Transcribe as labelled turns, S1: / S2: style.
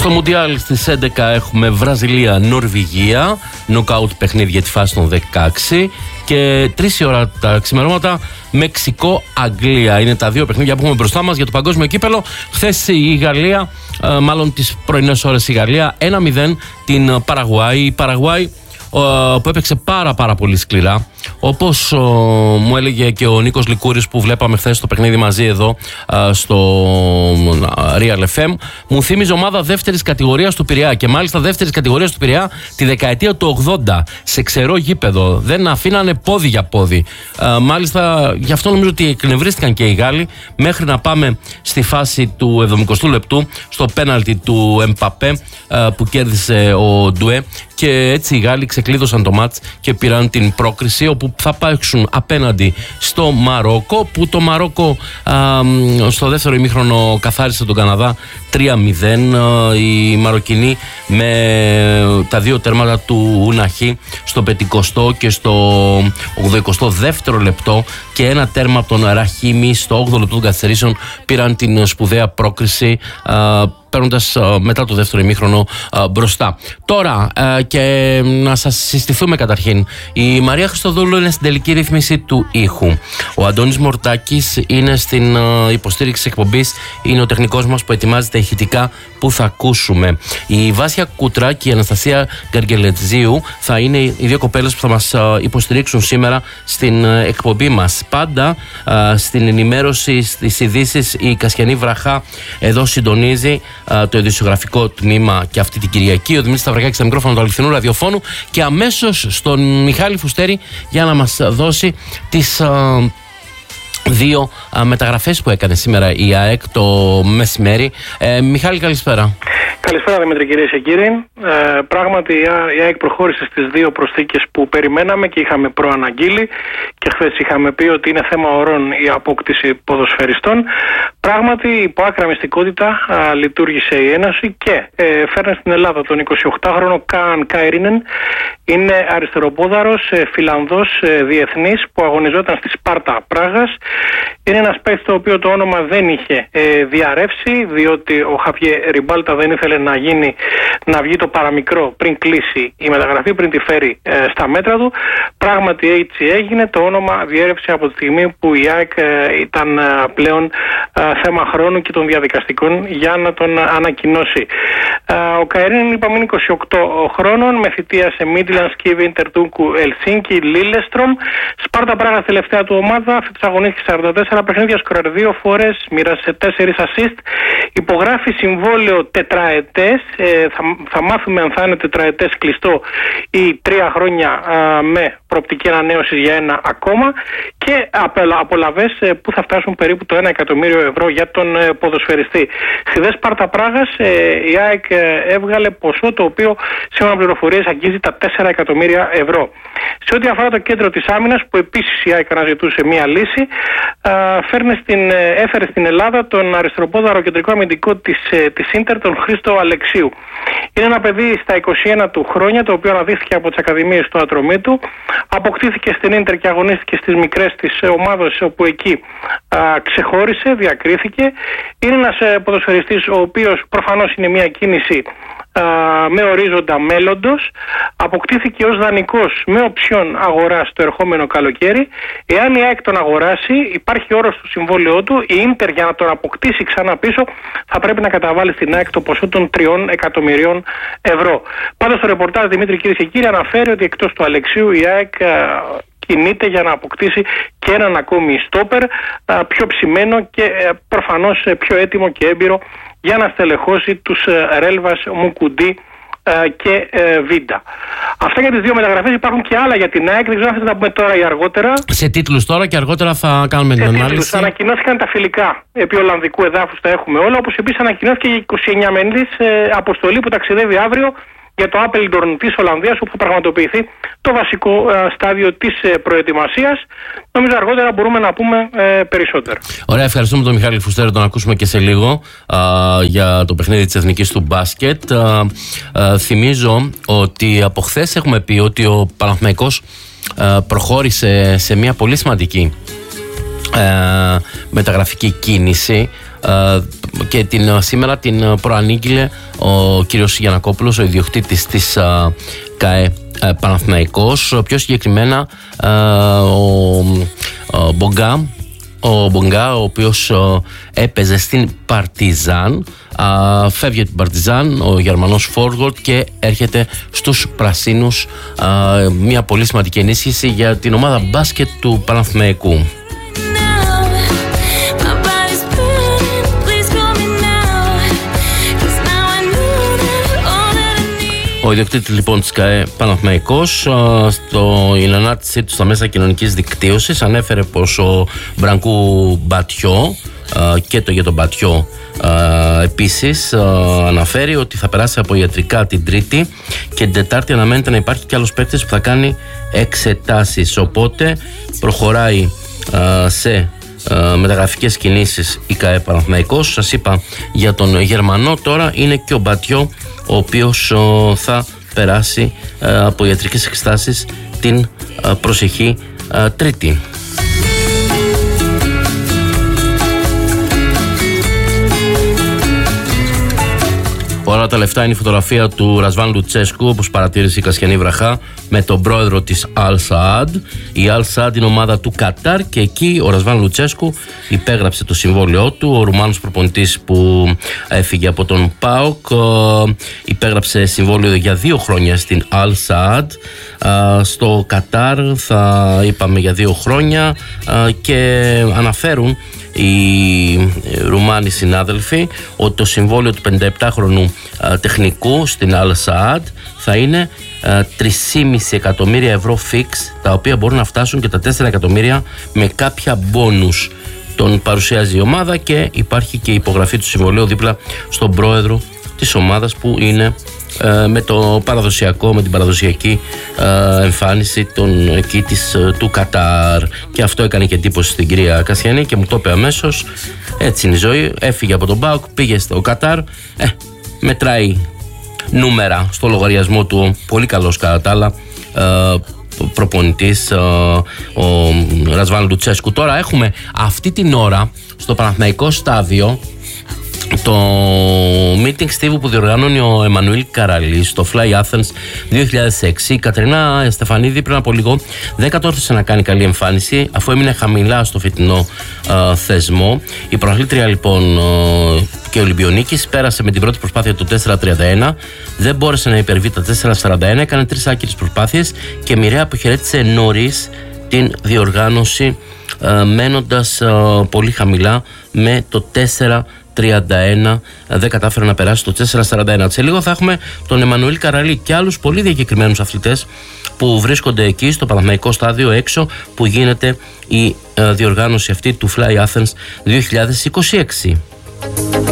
S1: Στο Μουντιάλ στις 11 έχουμε Βραζιλία-Νορβηγία, νοκάουτ παιχνίδια τη φάση των 16, και 3 η ώρα τα ξημερώματα Μεξικό-Αγγλία. Είναι τα δύο παιχνίδια που έχουμε μπροστά μας για το παγκόσμιο κύπελο. Χθες η Γαλλία, μάλλον τις πρωινές ώρες η Γαλλία, 1-0 την Παραγουάη. Η Παραγουάη που έπαιξε πάρα πολύ σκληρά, όπως μου έλεγε και ο Νίκος Λικούρης που βλέπαμε χθες το παιχνίδι μαζί εδώ στο Real FM, μου θύμιζε ομάδα δεύτερης κατηγορίας του Πειραιά, και μάλιστα δεύτερης κατηγορίας του Πειραιά τη δεκαετία του 80, σε ξερό γήπεδο, δεν αφήνανε πόδι για πόδι. Μάλιστα γι' αυτό νομίζω ότι εκνευρίστηκαν και οι Γάλλοι, μέχρι να πάμε στη φάση του 70ου λεπτού, στο πέναλτι του Εμπαπέ που κέρδισε ο Ντουέ, και έτσι οι Γάλλοι ξεκλείδωσαν το μάτς και πήραν την πρόκριση, όπου θα παίξουν απέναντι στο Μαρόκο, που το Μαρόκο στο δεύτερο ημίχρονο καθάρισε τον Καναδά 3-0. Οι Μαροκινοί με τα δύο τέρματα του Ουναχή στο 50ο και στο 82ο λεπτό και ένα τέρμα από τον Ραχίμι στο 8ο λεπτό των καθυστερήσεων πήραν την σπουδαία πρόκριση, παίρνοντας μετά το δεύτερο ημίχρονο μπροστά. Τώρα, και να σας συστηθούμε καταρχήν. Η Μαρία Χριστοδούλου είναι στην τελική ρύθμιση του ήχου. Ο Αντώνης Μορτάκης είναι στην υποστήριξη εκπομπής. Είναι ο τεχνικός μας που ετοιμάζει τα ηχητικά που θα ακούσουμε. Η Βάσια Κούτρα και η Αναστασία Γκαργελετζίου θα είναι οι δύο κοπέλες που θα μας υποστηρίξουν σήμερα στην εκπομπή μας. Πάντα στην ενημέρωση, στις ειδήσεις, η Κασιανή Βραχά εδώ συντονίζει το ειδησιογραφικό τμήμα και αυτή την Κυριακή. Ο Δημήτρης Σταυρακάκης στα μικρόφωνα του αληθινού ραδιοφώνου, και αμέσως στον Μιχάλη Φουστέρη για να μας δώσει τις δύο μεταγραφές που έκανε σήμερα η ΑΕΚ το μεσημέρι. Μιχάλη, καλησπέρα.
S2: Καλησπέρα Δημήτρη, κυρίες και κύριοι. Πράγματι η ΑΕΚ προχώρησε στις δύο προσθήκες που περιμέναμε και είχαμε προαναγγείλει, και χθες είχαμε πει ότι είναι θέμα ωρών η απόκτηση ποδοσφαιριστών. Πράγματι υπό άκρα μυστικότητα λειτουργήσε η Ένωση και φέρνει στην Ελλάδα τον 28χρονο Καν Κάιρινεν. Είναι αριστεροπόδαρος, Φιλανδός διεθνής που αγωνιζόταν στη Σπάρτα Πράγας. Είναι ένας παίκτης το οποίο το όνομα δεν είχε διαρρεύσει, διότι ο Χαβιέ Ριμπάλτα δεν ήθελε να βγει το παραμικρό πριν κλείσει η μεταγραφή, πριν τη φέρει στα μέτρα του. Πράγματι έτσι έγινε. Το όνομα διέρευσε από τη στιγμή που η ΑΕΚ ήταν πλέον θέμα χρόνου και των διαδικαστικών για να τον ανακοινώσει. Ο Καερίνεν, είπαμε, είναι 28 χρόνων, με θητεία σε Μίτλαντ, Σκίβιν, Τερτούκου, Ελσίνκι, Λίλεστρομ. Σπάρτα Πράγα, τελευταία του ομάδα. Φέτος αγωνίστηκε 44 παιχνίδια, σκοράρει 2 φορές, μοίρασε 4 assist. Υπογράφει συμβόλαιο τετραετές. Θα μάθουμε αν θα είναι τετραετές κλειστό ή 3 χρόνια με προοπτική ανανέωση για 1 ακόμα, και απολαβές που θα φτάσουν περίπου το 1 εκατομμύριο ευρώ για τον ποδοσφαιριστή. Στη ΔΕ Σπάρτα Πράγας η ΑΕΚ έβγαλε ποσό το οποίο σύμφωνα με πληροφορίες αγγίζει τα 4 εκατομμύρια ευρώ. Σε ό,τι αφορά το κέντρο της άμυνας, που επίσης η ΑΕΚ αναζητούσε μία λύση, έφερε στην Ελλάδα τον αριστεροπόδαρο κεντρικό αμυντικό της Ίντερ, τον Χρήστο Αλεξίου. Είναι ένα παιδί στα 21 του χρόνια, το οποίο αναδείχθηκε από τις ακαδημίες του Ατρωμίτου. Αποκτήθηκε στην Ίντερ και αγωνίστηκε στις μικρές της ομάδες, όπου εκεί ξεχώρισε, διακρίθηκε. Είναι ένας ποδοσφαιριστής ο οποίος προφανώς είναι μια κίνηση με ορίζοντα μέλλοντος. Αποκτήθηκε ως δανεικός με οψιόν αγοράς το ερχόμενο καλοκαίρι. Εάν η ΑΕΚ τον αγοράσει, υπάρχει όρος στο συμβόλαιό του, η Ίντερ για να τον αποκτήσει ξανά πίσω θα πρέπει να καταβάλει στην ΑΕΚ το ποσό των 3 εκατομμυρίων ευρώ. Πάντως το ρεπορτάζ, Δημήτρη, κυρίες και κύριοι, αναφέρει ότι εκτός του Αλεξίου η ΑΕΚ κινείται για να αποκτήσει και έναν ακόμη στόπερ, πιο ψημένο και προφανώς πιο έτοιμο και έμπειρο για να στελεχώσει τους Ρέλβας, Μουκουντή και Βίντα. Αυτά για τις δύο μεταγραφές. Υπάρχουν και άλλα για την ΑΕΚ. Δεν ξέρω αν θέλετε να πούμε τώρα ή αργότερα.
S1: Σε τίτλους τώρα, και αργότερα θα κάνουμε την ανάλυση.
S2: Ανακοινώθηκαν τα φιλικά επί Ολλανδικού εδάφους, τα έχουμε όλα. Όπως επίσης ανακοινώθηκε η 29μηνης αποστολή που ταξιδεύει αύριο για το Apeldoorn της Ολλανδίας, όπου θα πραγματοποιηθεί το βασικό στάδιο της προετοιμασίας. Νομίζω αργότερα μπορούμε να πούμε περισσότερα.
S1: Ωραία, ευχαριστούμε τον Μιχάλη Φουστέρη, τον ακούσουμε και σε λίγο για το παιχνίδι της Εθνικής του μπάσκετ. Θυμίζω ότι από χθες έχουμε πει ότι ο Παναθηναϊκός προχώρησε σε μια πολύ σημαντική μεταγραφική κίνηση. και σήμερα την προανήγγειλε ο κύριος Γιαννακόπουλος, ο ιδιοκτήτης της ΚΑΕ Παναθηναϊκός, πιο συγκεκριμένα ο Μπογκά, ο οποίος έπαιζε στην Παρτιζάν, φεύγει από την Παρτιζάν ο Γερμανός forward και έρχεται στους πρασίνους, μια πολύ σημαντική ενίσχυση για την ομάδα μπάσκετ του Παναθηναϊκού. Ο ιδιοκτήτης λοιπόν της ΚΑΕ Παναθηναϊκός, στην ανάρτησή του στα μέσα κοινωνικής δικτύωσης, ανέφερε πως ο Μπρανκού Μπατιό και το για τον Μπατιό επίσης αναφέρει ότι θα περάσει από ιατρικά την Τρίτη και την Τετάρτη αναμένεται να υπάρχει κι άλλος παίκτης που θα κάνει εξετάσεις, οπότε προχωράει σε μεταγραφικές κινήσεις η ΚΑΕ Παναθηναϊκός. Σας είπα για τον Γερμανό, τώρα είναι και ο Μπατιό, ο οποίος θα περάσει από ιατρικές εξετάσεις την προσεχή Τρίτη. Όλα τα λεφτά είναι η φωτογραφία του Ρασβάν Λουτσέσκου, όπως παρατήρησε η Κασιανή Βραχά, με τον πρόεδρο της Al Saad. Η Al Saad είναι ομάδα του Κατάρ και εκεί ο Ρασβάν Λουτσέσκου υπέγραψε το συμβόλαιό του. Ο Ρουμάνος προπονητής που έφυγε από τον ΠΑΟΚ υπέγραψε συμβόλαιο για 2 χρόνια στην Al Saad. Στο Κατάρ θα είπαμε για 2 χρόνια και αναφέρουν οι Ρουμάνοι συνάδελφοι ότι το συμβόλαιο του 57χρονου τεχνικού στην Al Saad θα είναι 3,5 εκατομμύρια ευρώ fix, τα οποία μπορούν να φτάσουν και τα 4 εκατομμύρια με κάποια μπόνους. Τον παρουσιάζει η ομάδα και υπάρχει και η υπογραφή του συμβολαίου δίπλα στον πρόεδρο της ομάδας, που είναι με το παραδοσιακό, με την παραδοσιακή εμφάνιση του Κατάρ. Και αυτό έκανε και εντύπωση στην κυρία Κασιανή και μου το είπε αμέσως. Έτσι είναι η ζωή. Έφυγε από τον ΠΑΟΚ, πήγε στο Κατάρ, μετράει νούμερα στο λογαριασμό του. Πολύ καλός κατά τα άλλα προπονητής ο Ρασβάν Λουτσέσκου. Τώρα έχουμε αυτή την ώρα στο Παναθηναϊκό στάδιο το meeting στίβου που διοργανώνει ο Εμμανουήλ Καραλής στο Fly Athens 2006. Η Κατερίνα Στεφανίδη πριν από λίγο δεν κατόρθωσε να κάνει καλή εμφάνιση, αφού έμεινε χαμηλά στο φετινό θεσμό. Η πρωταθλήτρια λοιπόν και ο Ολυμπιονίκης πέρασε με την πρώτη προσπάθεια το 4.31, δεν μπόρεσε να υπερβεί τα 4.41, έκανε 3 άκυρες προσπάθειες και μοιραία αποχαιρέτησε νωρίς την διοργάνωση, μένοντας πολύ χαμηλά με το 4.31, δεν κατάφερε να περάσει το 4.41. Σε λίγο θα έχουμε τον Εμμανουήλ Καραλή και άλλους πολύ διακεκριμένους αθλητές που βρίσκονται εκεί στο Παναθηναϊκό στάδιο έξω που γίνεται η διοργάνωση αυτή του Fly Athens 2026.